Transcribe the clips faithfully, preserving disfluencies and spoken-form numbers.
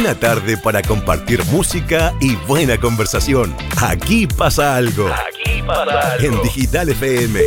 Una tarde para compartir música y buena conversación. Aquí pasa algo. Aquí pasa algo. En Digital F M.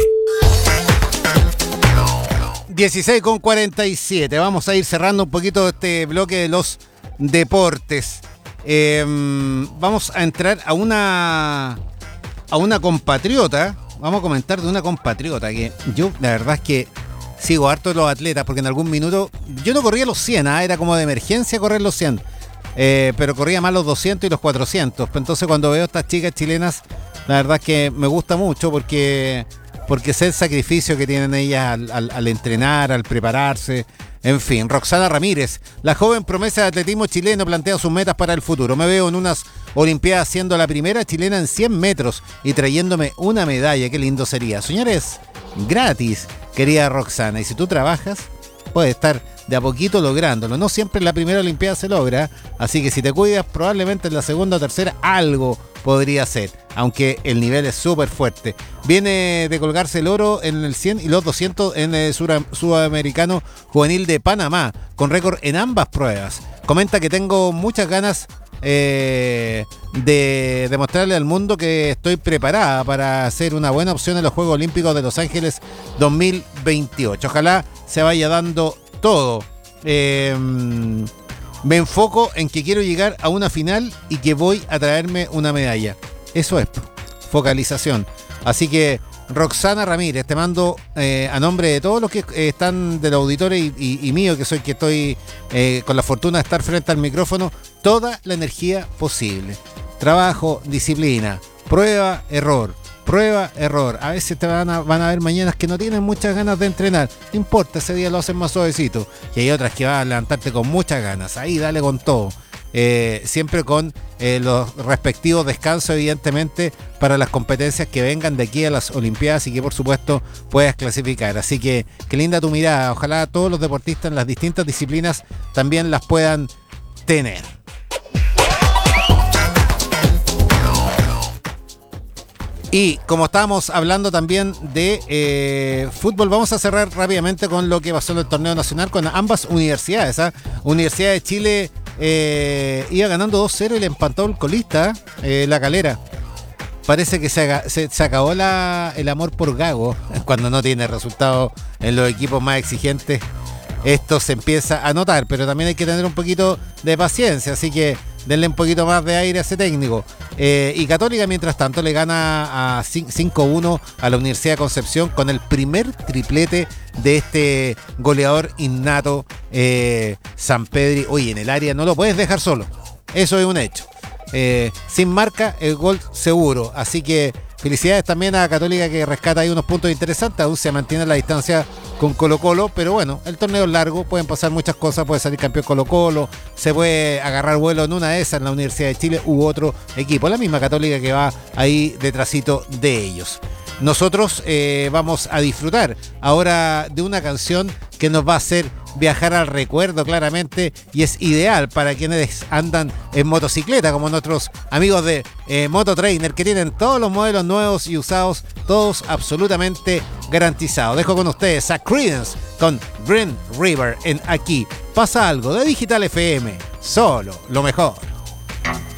dieciséis con cuarenta y siete. Vamos a ir cerrando un poquito este bloque de los deportes. Eh, vamos a entrar a una a una compatriota. Vamos a comentar de una compatriota que yo la verdad es que sigo harto de los atletas porque en algún minuto yo no corría los cien, ¿eh? Era como de emergencia correr los cien, eh, pero corría más los doscientos y los cuatrocientos. Entonces cuando veo a estas chicas chilenas, la verdad es que me gusta mucho porque, porque sé el sacrificio que tienen ellas al, al, al entrenar, al prepararse. En fin, Roxana Ramírez, la joven promesa de atletismo chileno, plantea sus metas para el futuro. Me veo en unas Olimpiadas siendo la primera chilena en cien metros y trayéndome una medalla. Qué lindo sería. Señores, gratis, querida Roxana. Y si tú trabajas, puedes estar de a poquito lográndolo. No siempre en la primera Olimpiada se logra, así que si te cuidas, probablemente en la segunda o tercera algo podría ser, aunque el nivel es súper fuerte. Viene de colgarse el oro en el cien y los doscientos en el sur- sudamericano juvenil de Panamá, con récord en ambas pruebas. Comenta que tengo muchas ganas eh, de demostrarle al mundo que estoy preparada para ser una buena opción en los Juegos Olímpicos de Los Ángeles dos mil veintiocho. Ojalá se vaya dando todo. Eh, me enfoco en que quiero llegar a una final y que voy a traerme una medalla. Eso es focalización. Así que Roxana Ramírez, te mando eh, a nombre de todos los que eh, están del auditorio y, y, y mío, que soy que estoy eh, con la fortuna de estar frente al micrófono, toda la energía posible. Trabajo, disciplina, prueba, error. Prueba, error. A veces te van a, van a haber mañanas que no tienen muchas ganas de entrenar. No importa, ese día lo hacen más suavecito. Y hay otras que van a levantarte con muchas ganas. Ahí dale con todo. Eh, siempre con eh, los respectivos descansos, evidentemente, para las competencias que vengan de aquí a las Olimpiadas y que, por supuesto, puedas clasificar. Así que, qué linda tu mirada. Ojalá todos los deportistas en las distintas disciplinas también las puedan tener. Y como estábamos hablando también de eh, fútbol, vamos a cerrar rápidamente con lo que pasó en el torneo nacional con ambas universidades. ¿eh? Universidad de Chile eh, iba ganando dos cero y le empató el colista, eh, La Calera. Parece que se, se, se acabó la, el amor por Gago cuando no tiene resultados en los equipos más exigentes. Esto se empieza a notar, pero también hay que tener un poquito de paciencia, así que denle un poquito más de aire a ese técnico. Eh, y Católica, mientras tanto, le gana a cinco uno a la Universidad de Concepción con el primer triplete de este goleador innato, eh, Sampedri. Oye, en el área no lo puedes dejar solo. Eso es un hecho. Eh, sin marca, el gol seguro. Así que felicidades también a Católica, que rescata ahí unos puntos interesantes. Aún se mantiene la distancia con Colo-Colo, pero bueno, el torneo es largo, pueden pasar muchas cosas, puede salir campeón Colo-Colo, se puede agarrar vuelo en una de esas en la Universidad de Chile u otro equipo, la misma Católica que va ahí detrásito de ellos. Nosotros eh, vamos a disfrutar ahora de una canción que nos va a hacer viajar al recuerdo claramente y es ideal para quienes andan en motocicleta, como nuestros amigos de eh, Mototrainer, que tienen todos los modelos nuevos y usados, todos absolutamente garantizados. Dejo con ustedes a Creedence con Green River en Aquí Pasa Algo de Digital F M, solo lo mejor.